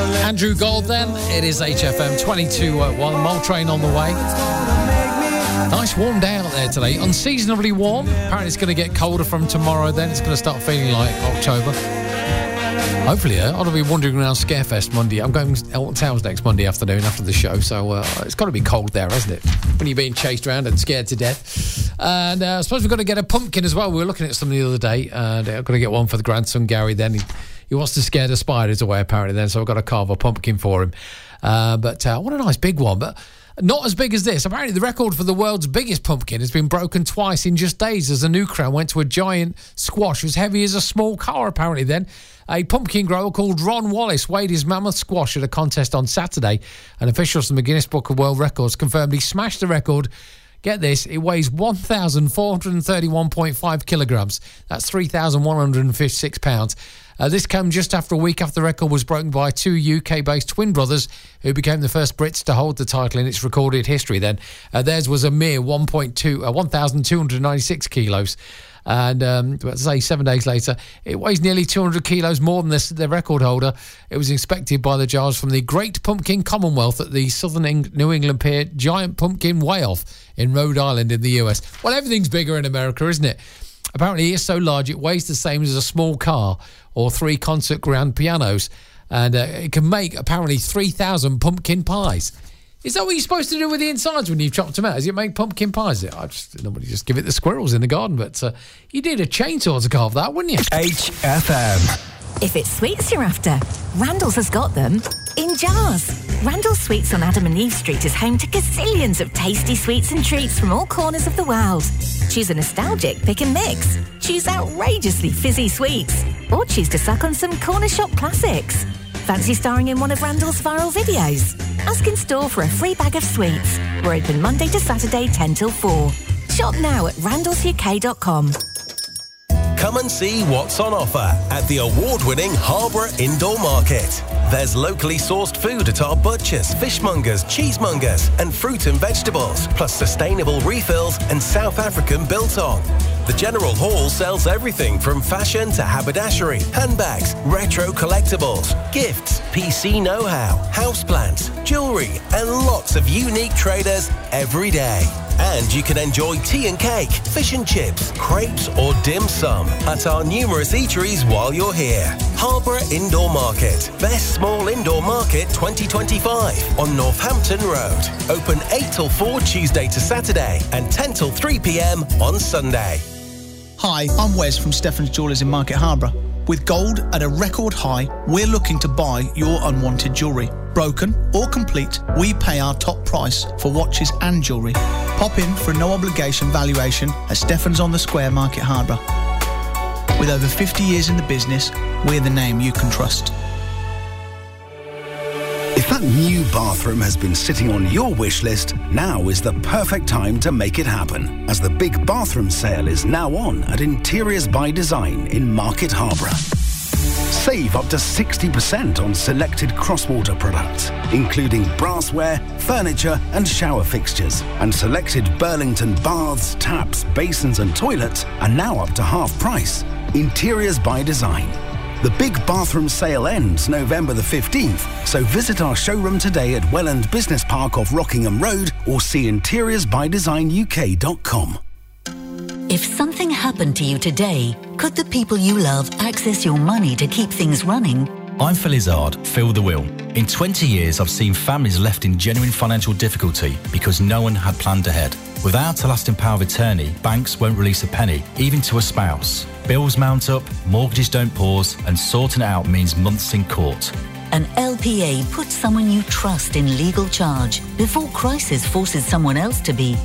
Andrew Gold then. It is HFM 22 at 1. Mole Train on the way. Nice warm day out there today. Unseasonably warm. Apparently it's going to get colder from tomorrow then. It's going to start feeling like October. Hopefully, I'll be wandering around Scarefest Monday. I'm going to Elton Towers next Monday afternoon after the show, so it's got to be cold there, hasn't it? When you're being chased around and scared to death. And I suppose we've got to get a pumpkin as well. We were looking at some the other day, and I've got to get one for the grandson, Gary, then. He wants to scare the spiders away, apparently, then, so I've got to carve a pumpkin for him. But what a nice big one, but not as big as this. Apparently, the record for the world's biggest pumpkin has been broken twice in just days as a new crown went to a giant squash as heavy as a small car, apparently, then. A pumpkin grower called Ron Wallace weighed his mammoth squash at a contest on Saturday, and officials from the Guinness Book of World Records confirmed he smashed the record. Get this, it weighs 1,431.5 kilograms. That's 3,156 pounds. This came just after a week after the record was broken by two UK-based twin brothers who became the first Brits to hold the title in its recorded history then. Theirs was a mere 1,296 kilos. And let's say 7 days later, it weighs nearly 200 kilos more than the record holder. It was inspected by the judges from the Great Pumpkin Commonwealth at the Southern New England Pier Giant Pumpkin Weigh-Off in Rhode Island in the US. Well, everything's bigger in America, isn't it? Apparently, it's so large it weighs the same as a small car or 3 concert grand pianos, and it can make apparently 3,000 pumpkin pies. Is that what you're supposed to do with the insides when you've chopped them out? Is it make pumpkin pies? I normally just give it the squirrels in the garden, but you need a chainsaw to carve that, wouldn't you? HFM. If it's sweets you're after, Randall's has got them in jars. Randall's Sweets on Adam and Eve Street is home to gazillions of tasty sweets and treats from all corners of the world. Choose a nostalgic pick and mix. Choose outrageously fizzy sweets. Or choose to suck on some corner shop classics. Fancy starring in one of Randall's viral videos? Ask in store for a free bag of sweets. We're open Monday to Saturday 10 till 4. Shop now at randallsuk.com. Come and see what's on offer at the award-winning Harborough Indoor Market. There's locally sourced food at our butchers, fishmongers, cheesemongers and fruit and vegetables, plus sustainable refills and South African biltong. The General Hall sells everything from fashion to haberdashery, handbags, retro collectibles, gifts, PC know-how, houseplants, jewellery and lots of unique traders every day. And you can enjoy tea and cake, fish and chips, crepes or dim sum at our numerous eateries while you're here. Harborough Indoor Market. Best Small Indoor Market 2025 on Northampton Road. Open 8 till 4 Tuesday to Saturday and 10 till 3 p.m. on Sunday. Hi, I'm Wes from Stefan's Jewellers in Market Harborough. With gold at a record high, we're looking to buy your unwanted jewellery. Broken or complete, we pay our top price for watches and jewellery. Pop in for a no-obligation valuation at Stefan's on the Square, Market Harborough. With over 50 years in the business, we're the name you can trust. If that new bathroom has been sitting on your wish list, now is the perfect time to make it happen, as the big bathroom sale is now on at Interiors by Design in Market Harborough. Save up to 60% on selected Crosswater products, including brassware, furniture and shower fixtures. And selected Burlington baths, taps, basins and toilets are now up to half price. Interiors by Design. The big bathroom sale ends November the 15th, so visit our showroom today at Welland Business Park off Rockingham Road or see interiorsbydesignuk.com. If something happened to you today, could the people you love access your money to keep things running? I'm Phil Izzard, Phil the Will. In 20 years, I've seen families left in genuine financial difficulty because no one had planned ahead. Without a lasting power of attorney, banks won't release a penny, even to a spouse. Bills mount up, mortgages don't pause, and sorting it out means months in court. An LPA puts someone you trust in legal charge before crisis forces someone else to be.